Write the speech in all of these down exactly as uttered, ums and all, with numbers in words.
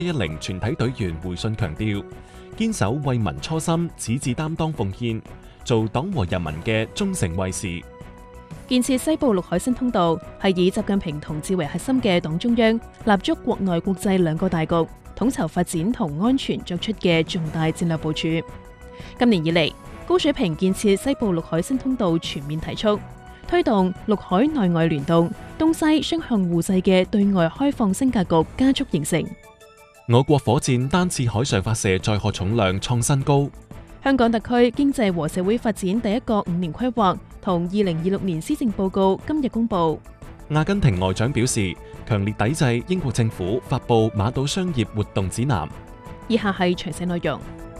一一零全體隊員回信強調，堅守為民初心，矢志擔當奉獻，做黨和人民嘅忠誠衛士。 建設西部陸海新通道係以習近平同志為核心嘅黨中央立足國內國際兩個大局，統籌發展同安全作出嘅重大戰略部署。今年以嚟，高水平建設西部陸海新通道全面提速，推動陸海內外聯動、東西雙向互濟嘅對外開放新格局加速形成。 我國火箭單次海上發射載荷重量創新高。 香港特區經濟和社會發展第一個五年規劃同二零二六年施政報告今日公布。 阿根廷外長表示，強烈抵制英國政府發布馬島商業活動指南。 以下係詳細內容。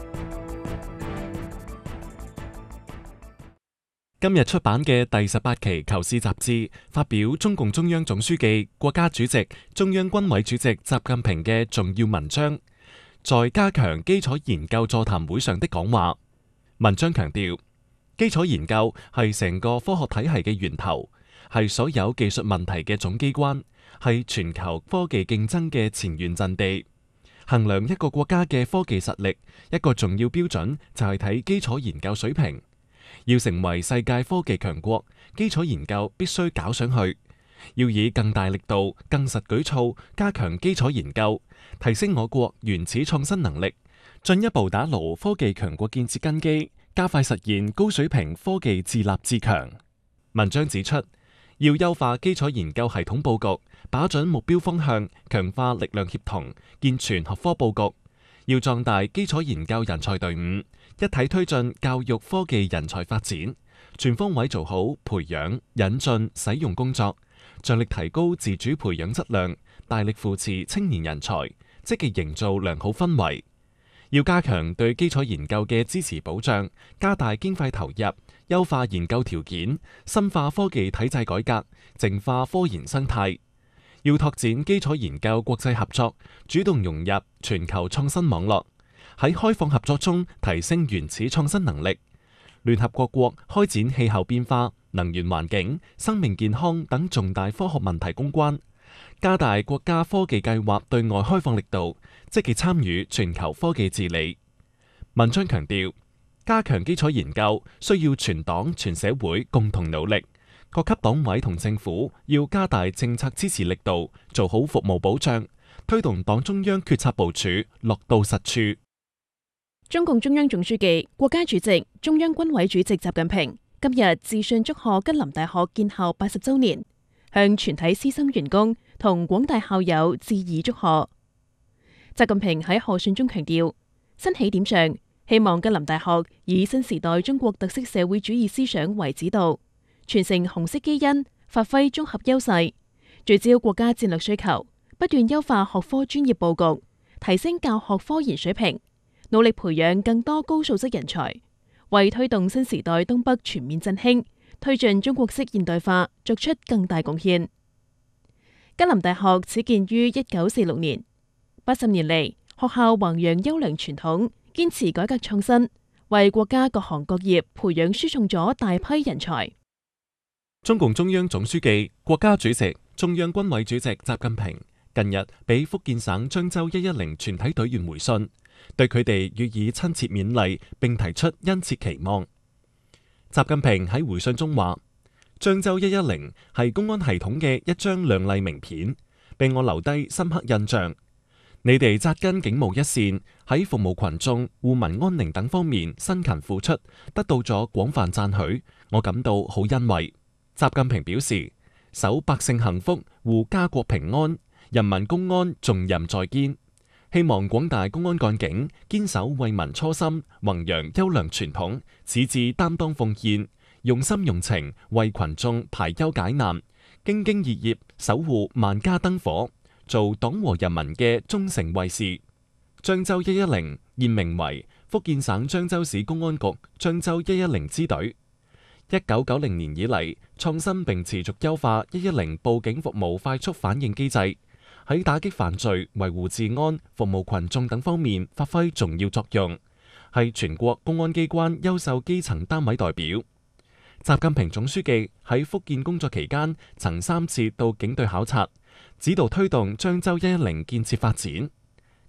今日出版嘅第十八期《求是》雜誌發表中共中央總書記、國家主席、中央軍委主席習近平嘅重要文章，在加強基礎研究座談會上的講話。文章強調，基礎研究係成個科學體系嘅源頭，係所有技術問題嘅總機關，係全球科技競爭嘅前沿陣地。衡量一個國家嘅科技實力，一個重要標準就係睇基礎研究水平。要成為世界科技強國，基礎研究必須搞上去，要以更大力度、更實舉措加強基礎研究，提升我國原始創新能力，進一步打牢科技強國建設根基，加快實現高水平科技自立自強。文章指出，要優化基礎研究系統佈局，把準目標方向，強化力量協同，健全學科佈局。要壯大基礎研究人才隊伍，一體推進教育科技人才發展，全方位做好培養、引進、使用工作，着力提高自主培養質量，大力扶持青年人才，積極營造良好氛圍。要加強對基礎研究嘅支持保障，加大經費投入，優化研究條件，深化科技體制改革，淨化科研生態。要拓展基礎研究國際合作，主動融入全球創新網絡，喺開放合作中提升原始創新能力。聯合國國開展氣候變化、能源環境、生命健康等重大科學問題攻關，加大國家科技計劃對外開放力度，積極參與全球科技治理。文章強調，加強基礎研究需要全黨全社會共同努力。各級黨委同政府要加大政策支持力度，做好服務保障，推動黨中央決策部署落到實處。 中共中央總書記、國家主席、中央軍委主席習近平今日致信祝賀吉林大學建校八十週年，向全體師生員工同廣大校友致以祝賀。習近平喺賀信中強調，新起點上，希望吉林大學以新時代中國特色社會主義思想為指導，傳承紅色基因，發揮綜合優勢，聚焦國家戰略需求，不斷優化學科專業佈局，提升教學科研水平，努力培養更多高素質人才，為推動新時代東北全面振興、推進中國式現代化作出更大貢獻。吉林大學始建於一九四六年，八十年嚟，學校弘揚優良傳統，堅持改革創新，為國家各行各業培養輸送咗大批人才。 中共中央總書記、國家主席、中央軍委主席習近平近日俾福建省漳州一一零全體隊員回信，對佢哋予以親切勉勵，並提出殷切期望。習近平喺回信中話：漳州一一零係公安系統嘅一張亮麗名片，俾我留低深刻印象。你哋紮根警務一線，喺服務群眾、護民安寧等方面辛勤付出，得到咗廣泛讚許，我感到好欣慰。習近平表示，守百姓幸福，護家國平安，人民公安重任在肩。希望廣大公安幹警堅守為民初心，弘揚優良傳統，矢志擔當奉獻，用心用情為群眾排憂解難，兢兢業業守護萬家燈火，做黨和人民嘅忠誠衛士。漳州一一零現名為福建省漳州市公安局漳州一一零支隊。一九九零年以嚟，創新並持續優化一一零報警服務快速反應機制，喺打擊犯罪、維護治安、服務群眾等方面發揮重要作用，係全國公安機關優秀基層單位代表。習近平總書記喺福建工作期間，曾三次到警隊考察，指導推動漳州一一零建設發展。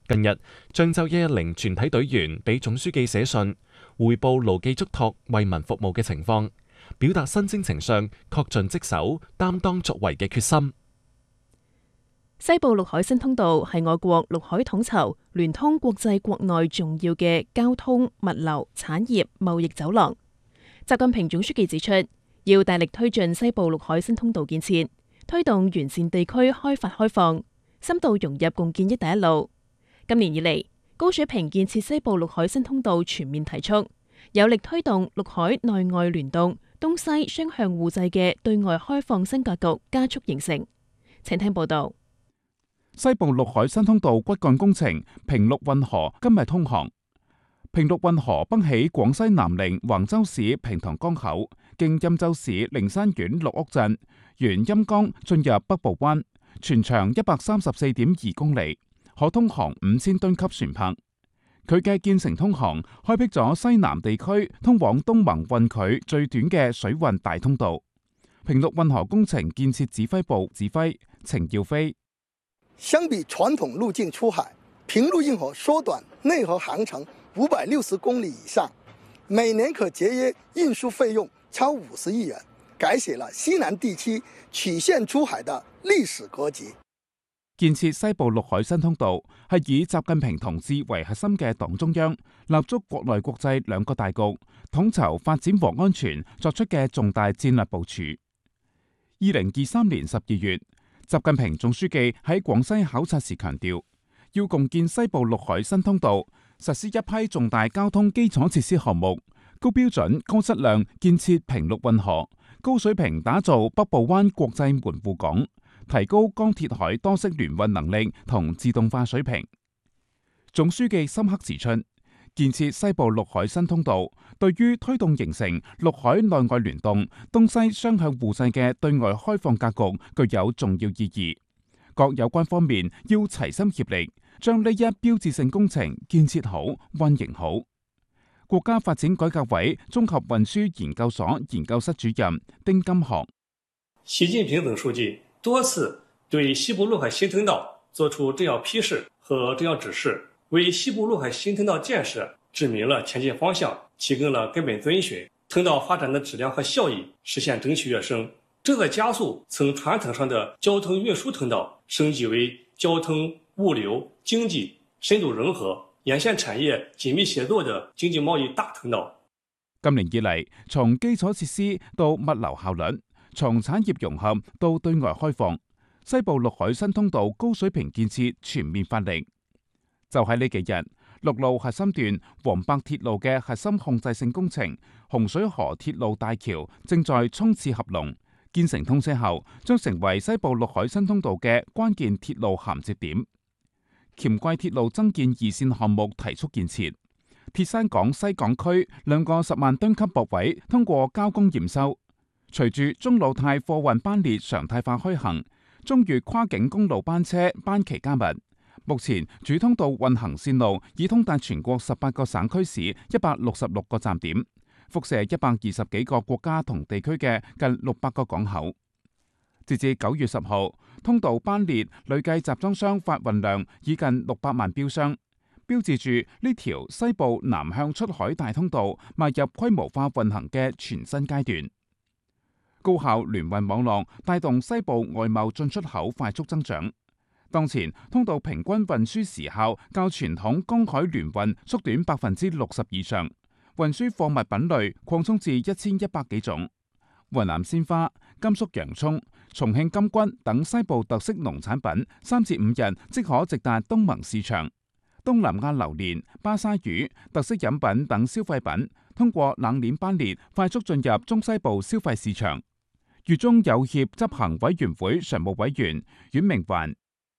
近日，漳州一一零全體隊員俾總書記寫信，匯報牢記囑託、為民服務嘅情況，表達新征程上恪盡職守、擔當作為嘅決心。 西部陸海新通道係我國陸海統籌、聯通國際國內重要嘅交通、物流、產業、貿易走廊。習近平總書記指出，要大力推進西部陸海新通道建設，推動完善地區開發開放，深度融入共建一帶一路。今年以嚟，高水平建設西部陸海新通道全面提速，有力推動陸海內外聯動、東西雙向互濟嘅對外開放新格局加速形成。請聽報道。 西部陸海新通道骨幹工程平陸運河今日通航。平陸運河北起廣西南寧橫州市平塘江口，經欽州市靈山縣六屋鎮，沿欽江進入北部灣，全長一百三十四點二公里，可通航五千噸級船舶。佢嘅建成通航，開闢咗西南地區通往東盟運距最短嘅水運大通道。平陸運河工程建設指揮部指揮程耀飛： 相比傳統路徑出海，平陸運河縮短內河航程五百六十公里以上，每年可節約運輸費用超五十億元，改寫了西南地區曲線出海的歷史國籍。 建設西部陸海新通道係以習近平同志為核心嘅黨中央立足國內國際兩個大局，統籌發展和安全作出嘅重大戰略部署。二零二三年十二月，習近平總書記喺廣西考察時強調，要共建西部陸海新通道，實施一批重大交通基礎設施項目，高標準、高質量建設平陸運河，高水平打造北部灣國際門戶港，提高江鐵海多式聯運能力同自動化水平。總書記深刻指出，建設西部陸海新通道，對於推動形成陸海內外聯動、東西雙向互濟嘅對外開放格局具有重要意義。各有關方面要齊心協力，將呢一標誌性工程建設好、運營好。國家發展改革委綜合運輸研究所研究室主任丁金學： 習近平總書記多次對西部陸海新通道作出重要批示和重要指示，為西部陸海新通道建設指明了前進方向，提供了根本遵循，通道發展的質量和效益實現整體躍升，正在加速從傳統上的交通運輸通道升級為交通、物流、經濟深度融合、沿線產業緊密協作的經濟貿易大通道。 今年以嚟，從基礎設施到物流效率，從產業融合到對外開放，西部陸海新通道高水平建設全面發力。就喺呢幾日，陸路核心段黃白鐵路嘅核心控制性工程洪水河鐵路大橋正在衝刺合龍，建成通車後，將成為西部陸海新通道嘅關鍵鐵路銜接點。黔桂鐵路增建二線項目提速建設，鐵山港西港區兩個十萬噸級駁位通過交工驗收。隨住中老泰貨運班列常態化開行，中越跨境公路班車班期加密。目前主通道運行線路已通達全國十八個省區市一百六十六個站點，輻射一百二十幾個國家同地區嘅近六百個港口。截至九月十號，通道班列累計集裝箱發運量已近六百萬標箱，標誌住呢條西部南向出海大通道邁入規模化運行嘅全新階段。高效聯運網絡帶動西部外貿進出口快速增長。當前通道平均運輸時效較傳統公海聯運縮短百分之六十以上，運輸貨物品類擴充至一千一百幾種。雲南鮮花、甘肅洋蔥、重慶金軍等西部特色農產品三至五日即可直達東盟市場。東南亞榴蓮、巴沙魚、特色飲品等消費品通過冷鏈班列快速進入中西部消費市場。粵中友協執行委員會常務委員阮明環：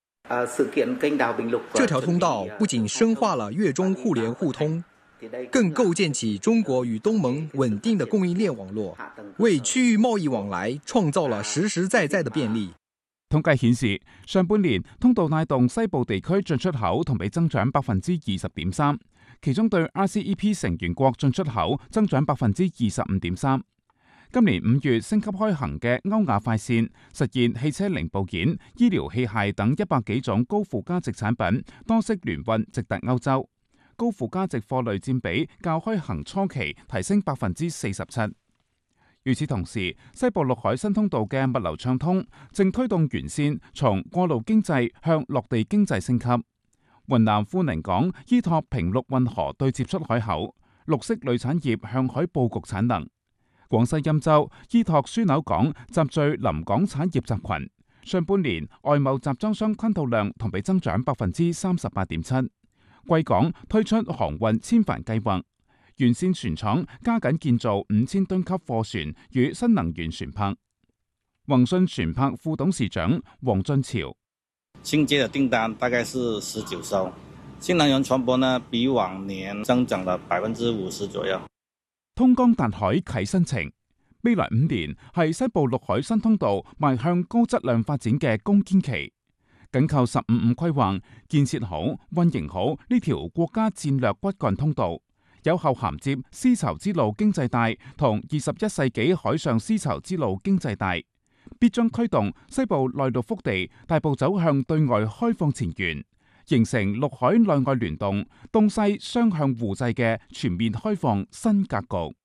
這條通道不僅深化了粵中互聯互通，更構建起中國與東盟穩定的供應鏈網絡，為區域貿易往來創造了實實在在的便利。 統計顯示，上半年通道帶動西部地區進出口同比增長百分之二十點三，其中對 R C E P 成員國進出口增長百分之二十五點三。 今年五月升級開行嘅歐亞快線，實現汽車零部件、醫療器械等一百幾種高附加值產品多式聯運直達歐洲，高附加值貨類佔比較開行初期提升百分之四十七。與此同時，西部陸海新通道嘅物流暢通，正推動沿線從過路經濟向陸地經濟升級。雲南富寧港依託平陸運河對接出海口，綠色鋁產業向海佈局產能。廣西欽州依託樞紐港集聚臨港產業集群，上半年外貿集裝箱吞吐量同比增長百分之三十八點七。貴港推出航運千帆計劃，沿線船廠加緊建造五千噸級貨船與新能源船舶。宏信船舶副董事長黃俊潮： 新接的訂單大概是十九艘，新能源船舶呢比往年增長了百分之五十左右。 通江達海啟新程，未來五年係西部陸海新通道邁向高質量發展嘅攻堅期。緊扣十五五規劃，建設好、運營好呢條國家戰略骨幹通道，有效銜接絲綢之路經濟帶同二十一世紀海上絲綢之路經濟帶，必將推動西部內陸腹地大步走向對外開放前沿，形成陸海內外聯動、東西雙向互濟嘅全面開放新格局。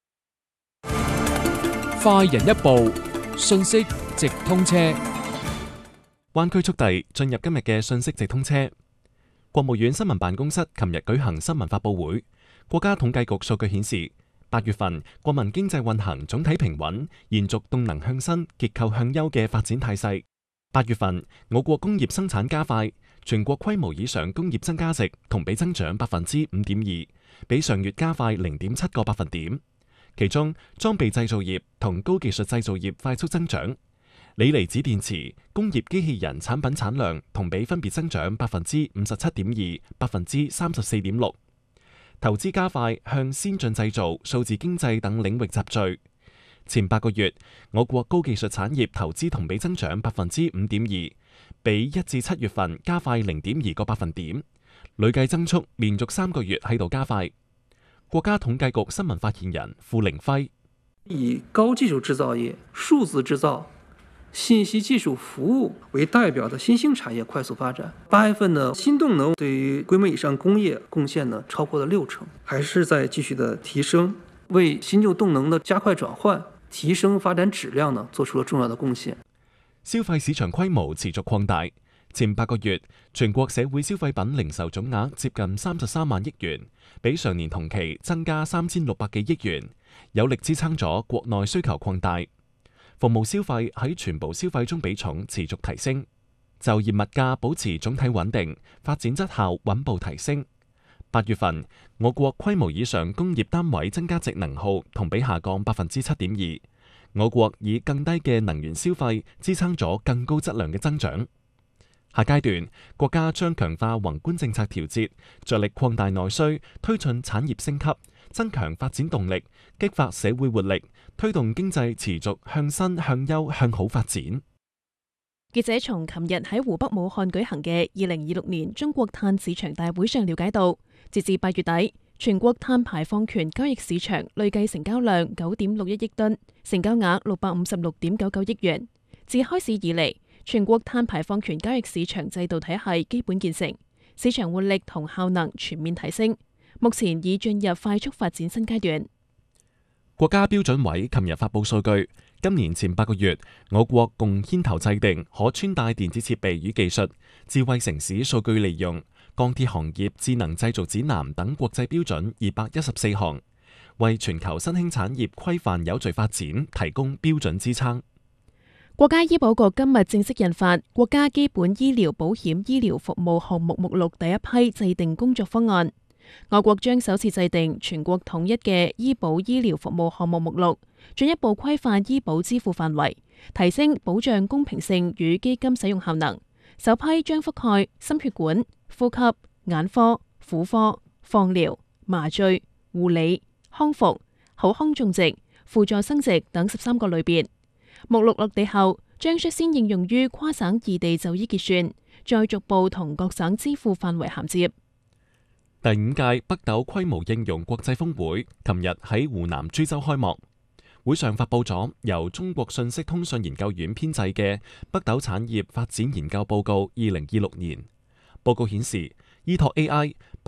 快人一步，信息直通車。 灣區速遞進入今日嘅信息直通車。國務院新聞辦公室琴日舉行新聞發佈會。國家統計局數據顯示，八月份國民經濟運行總體平穩，延續動能向新、結構向優嘅發展態勢。八月份我國工業生產加快，全國規模以上工業增加值同比增長百分之五點二，比上月加快零點七個百分點。其中裝備製造業同高技術製造業快速增長。鋰離子電池、工業機器人產品產量同比分別增長百分之五十七點二、百分之三十四點六。投資加快向先進製造、數字經濟等領域集聚。前八個月，我國高技術產業投資同比增長百分之五點二，比一至七月份加快零點二個百分點，累計增速連續三個月喺度加快。國家統計局新聞發言人傅凌輝： 以高技術製造業、數字製造、信息技術服務為代表的新興產業快速發展。八月份呢，新動能對於規模以上工業貢獻呢超過了六成，還是在繼續的提升，為新舊動能的加快轉換、提升發展質量呢做出了重要的貢獻。 消費市場規模持續擴大，前八個月全國社會消費品零售總額接近三十三萬億元，比上年同期增加三千六百幾億元，有力支撐咗國內需求擴大。服務消費喺全部消費中比重持續提升，就業物價保持總體穩定，發展質效穩步提升。八月份，我國規模以上工業單位增加值能耗同比下降百分之七點二，我國以更低嘅能源消費支撐咗更高質量嘅增長。下階段，國家將強化宏觀政策調節，着力擴大內需，推進產業升級，增強發展動力，激發社會活力，推動經濟持續向新、向優、向好發展。 記者從琴日喺湖北武漢舉行嘅二零二六年中國碳市場大會上了解到，截至八月底，全國碳排放權交易市場累計成交量九點六一億噸，成交額六百五十六點九九億元。自開市以嚟，全國碳排放權交易市場制度體系基本建成，市場活力同效能全面提升，目前已進入快速發展新階段。 國家標準委琴日發布數據，今年前八個月，我國共牽頭制定可穿戴電子設備與技術、智慧城市數據利用、鋼鐵行業智能製造指南等國際標準二百一十四項，為全球新興產業規範有序發展提供標準支撐。 國家醫保局今日正式印發《國家基本醫療保險醫療服務項目目錄》第一批制定工作方案。我國將首次制定全國統一嘅醫保醫療服務項目目錄，進一步規範醫保支付範圍，提升保障公平性與基金使用效能。首批將覆蓋心血管、呼吸、眼科、婦科、放療、麻醉、護理、康復、口腔種植、輔助生殖等十三個類別。目錄落地後，將率先應用於跨省異地就醫結算，再逐步同各省支付範圍銜接。 第五屆北斗規模應用國際峰會琴日喺湖南株洲開幕。 會上發布咗由中國信息通訊研究院編製嘅北斗產業發展研究報告二零二六年。報告顯示，依託 A I。